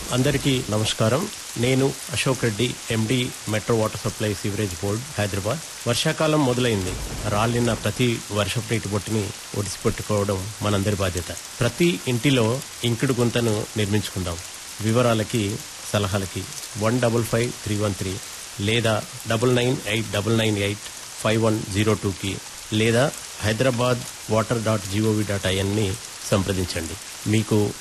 అందరికీ నమస్కారం. నేను అశోక్ రెడ్డి, ఎండి, metro water supply sewerage board, Hyderabad. వర్షాకాలం మొదలైంది. రాలిన ప్రతి వర్షపు నీటి బొట్టుని ఒడిసిపెట్టుకోవడం మనందరి బాధ్యత. ప్రతి ఇంటిలో ఇంకుడు గుంతను నిర్మించుకుందాం. వివరాలకి, సలహాలకి 155313 లేదా 9989985102కి లేదా hyderabadwater.gov.in ని సంప్రదించండి. మీకు